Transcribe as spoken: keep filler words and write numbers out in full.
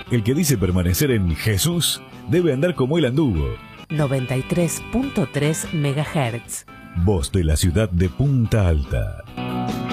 El que dice permanecer en Jesús debe andar como él anduvo. noventa y tres punto tres megahertz. Voz de la ciudad de Punta Alta.